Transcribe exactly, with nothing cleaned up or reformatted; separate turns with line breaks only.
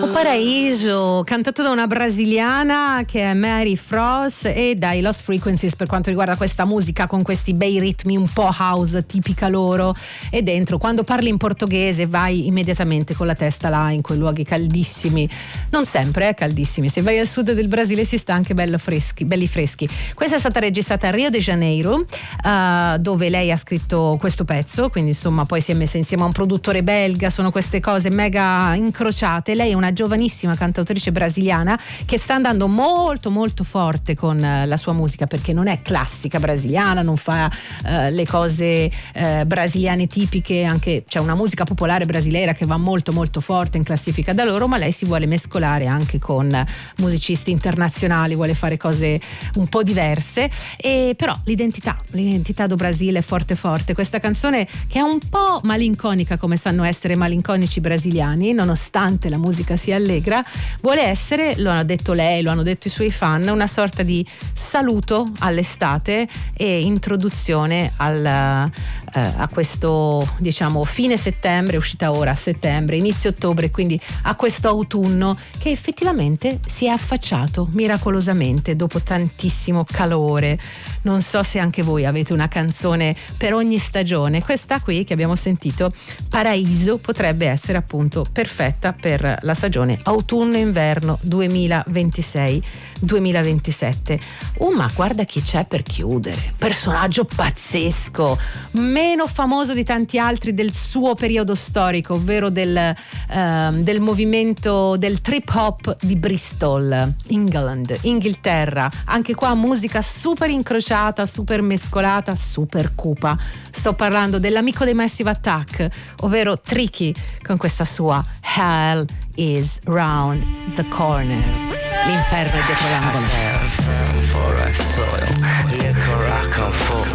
O Paraíso, cantato da una brasiliana che è Mary Frost, e dai Lost Frequencies per quanto riguarda questa musica con questi bei ritmi un po' house tipica loro, e dentro quando parli in portoghese vai immediatamente con la testa là in quei luoghi caldissimi, non sempre eh, caldissimi, se vai al sud del Brasile si sta anche bello freschi, belli freschi. Questa è stata registrata a Rio de Janeiro, uh, dove lei ha scritto questo pezzo, quindi insomma poi si è messa insieme a un produttore belga, sono queste cose mega incrociate. Lei è una giovanissima cantautrice brasiliana che sta andando molto molto forte con uh, la sua musica, perché non è classica brasiliana, non fa uh, le cose uh, brasiliane tipiche, anche c'è una musica popolare brasileira che va molto molto forte in classifica da loro, ma lei si vuole mescolare anche con uh, musicisti internazionali, vuole fare cose un po' diverse, e però l'identità l'identità do Brasile è forte forte. Questa canzone che è un po' malinconica, come sanno essere malinconici brasiliani, nonostante la musica sia allegra, vuole essere, lo ha detto lei, lo hanno detto i suoi fan, una sorta di saluto all'estate e introduzione al, eh, a questo, diciamo, fine settembre, uscita ora a settembre, inizio ottobre, quindi a questo autunno che effettivamente si è affacciato miracolosamente dopo tantissimo calore. Non so se anche voi avete una canzone per ogni stagione. Questa qui che abbiamo sentito, Paraíso, potrebbe essere appunto perfetta per la stagione autunno-inverno duemilaventisei duemilaventisette. Oh, ma guarda chi c'è per chiudere, personaggio pazzesco, meno famoso di tanti altri del suo periodo storico, ovvero del, uh, del movimento del trip hop di Bristol, England, Inghilterra. Anche qua musica super incrociata, super mescolata, super cupa. Sto parlando dell'amico dei Massive Attack, ovvero Tricky, con questa sua Hell is Round the Corner. L'inferno è dietro l'angolo.